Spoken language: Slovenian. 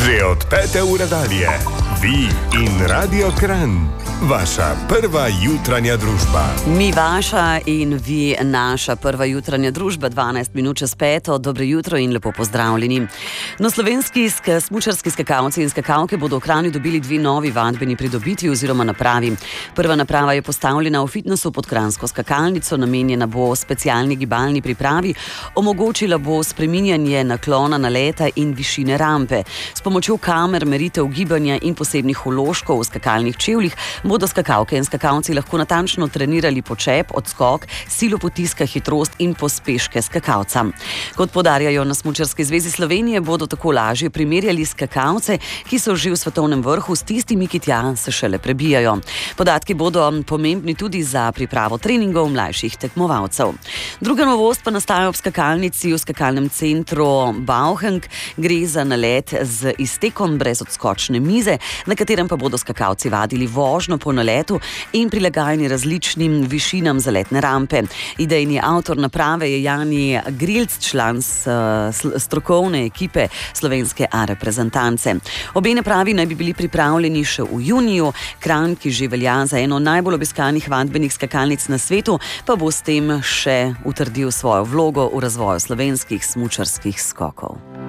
Že od 5. ure dalje. Vi in Radio Kranj. Vaša prva jutranja družba. Mi vaša in vi naša prva jutranja družba, 12 minut čez 5. Dobro jutro in lepo pozdravljeni. No, slovenski smučarski skakalci in skakalke bodo v Kranju dobili dve novi vadbeni pridobitvi oziroma napravi. Prva naprava je postavljena v fitnesu pod kranjsko skakalnico, namenjena bo specialni gibalni pripravi, omogočila bo spreminjanje naklona naleta in višine rampe. S pomočjo kamer, meritev gibanja in posebnih vložkov v skakalnih čevljih bodo skakalke in skakalci lahko natančno trenirali počep, odskok, silo potiska, hitrost in pospeške skakalca. Kot poudarjajo na Smučarski zvezi Slovenije, bodo tako lažje primerjali skakalce, ki so že v svetovnem vrhu, s tistimi, ki tja se šele prebijajo. Podatki bodo pomembni tudi za pripravo treningov mlajših tekmovalcev. Druga novost pa nastaja ob skakalnici v skakalnem centru Bauheng. Gre za nalet z iztekom brez odskočne mize, na katerem pa bodo skakalci vadili vožnjo po naletu in prilagajanje različnim višinam zaletne rampe. Idejni avtor naprave je Jani Grilc, član strokovne ekipe slovenske A reprezentance. Obe napravi naj bi bili pripravljeni še v juniju. Kranj, ki že velja za eno najbolj obiskanih vadbenih skakalnic na svetu, pa bo s tem še utrdil svojo vlogo v razvoju slovenskih smučarskih skokov.